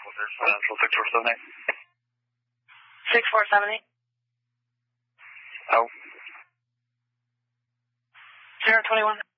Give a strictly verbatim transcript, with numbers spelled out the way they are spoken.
Residential six four seven eight. six four seven eight. Oh. zero twenty-one.